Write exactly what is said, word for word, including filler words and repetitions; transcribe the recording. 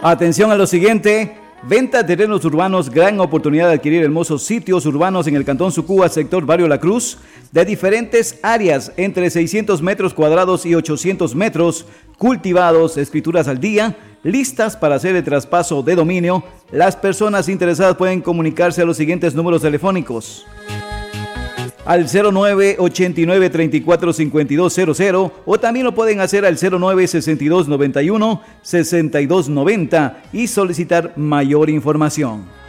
Atención a lo siguiente. Venta de terrenos urbanos, gran oportunidad de adquirir hermosos sitios urbanos en el Cantón Sucúa, sector Barrio La Cruz, de diferentes áreas, entre seiscientos metros cuadrados y ochocientos metros, cultivados, escrituras al día, listas para hacer el traspaso de dominio. Las personas interesadas pueden comunicarse a los siguientes números telefónicos. Al cero nueve ochenta y nueve treinta y cuatro cincuenta y dos cero cero o también lo pueden hacer al cero nueve sesenta y dos noventa y uno sesenta y dos noventa y solicitar mayor información.